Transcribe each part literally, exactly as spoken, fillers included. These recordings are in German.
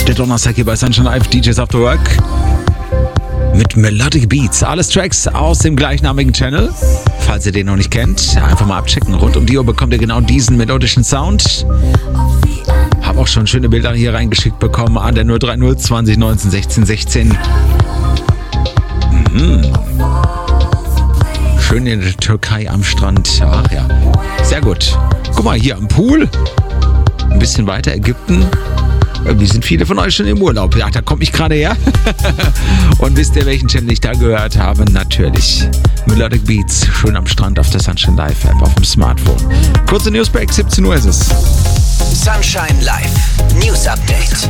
Der Donnerstag hier bei Sunshine Live, D Js After Work. Mit Melodic Beats. Alles Tracks aus dem gleichnamigen Channel. Falls ihr den noch nicht kennt, einfach mal abchecken. Rund um die Uhr bekommt ihr genau diesen melodischen Sound. Hab auch schon schöne Bilder hier reingeschickt bekommen an der null drei null zwanzig neunzehn sechzehn sechzehn. Mhm. Schön in der Türkei am Strand. Ach ja, sehr gut. Guck mal, hier am Pool. Ein bisschen weiter Ägypten. Irgendwie sind viele von euch schon im Urlaub. Ja, da komme ich gerade her. Und wisst ihr, welchen Channel ich da gehört habe? Natürlich. Melodic Beats, schön am Strand auf der Sunshine Live App auf dem Smartphone. Kurze Newsbreak, siebzehn Uhr ist es. Sunshine Live News Update.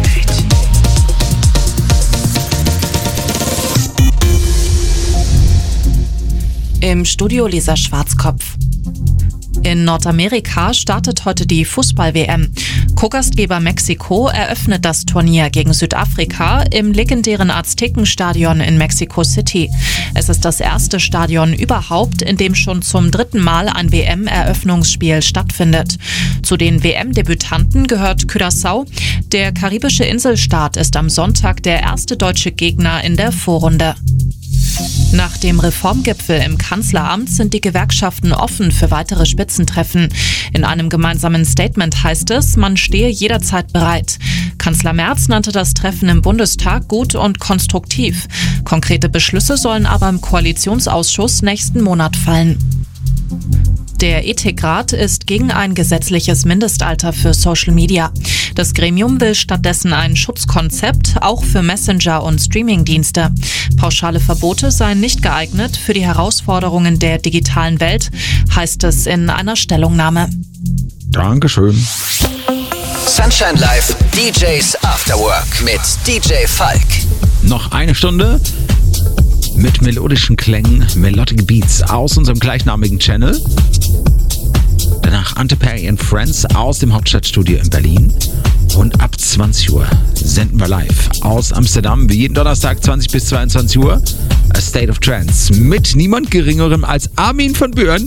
Im Studio Lisa Schwarzkopf. In Nordamerika startet heute die Fußball-W M. Co-Gastgeber Mexiko eröffnet das Turnier gegen Südafrika im legendären Aztekenstadion in Mexico City. Es ist das erste Stadion überhaupt, in dem schon zum dritten Mal ein W M-Eröffnungsspiel stattfindet. Zu den W M-Debütanten gehört Curaçao. Der karibische Inselstaat ist am Sonntag der erste deutsche Gegner in der Vorrunde. Nach dem Reformgipfel im Kanzleramt sind die Gewerkschaften offen für weitere Spitzentreffen. In einem gemeinsamen Statement heißt es, man stehe jederzeit bereit. Kanzler Merz nannte das Treffen im Bundestag gut und konstruktiv. Konkrete Beschlüsse sollen aber im Koalitionsausschuss nächsten Monat fallen. Der Ethikrat ist gegen ein gesetzliches Mindestalter für Social Media. Das Gremium will stattdessen ein Schutzkonzept, auch für Messenger- und Streamingdienste. Pauschale Verbote seien nicht geeignet für die Herausforderungen der digitalen Welt, heißt es in einer Stellungnahme. Dankeschön. Sunshine Live D Js After Work mit D J Falk. Noch eine Stunde mit melodischen Klängen, Melodic Beats aus unserem gleichnamigen Channel. Danach Ante Perry and Friends aus dem Hauptstadtstudio in Berlin. Und ab zwanzig Uhr senden wir live aus Amsterdam, wie jeden Donnerstag zwanzig bis zweiundzwanzig Uhr, A State of Trance mit niemand Geringerem als Armin van Buuren.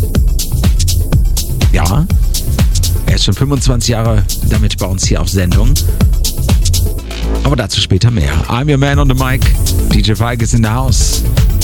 Ja, er ist schon fünfundzwanzig Jahre damit bei uns hier auf Sendung. Aber dazu später mehr. I'm your man on the mic. D J Falk is in the house.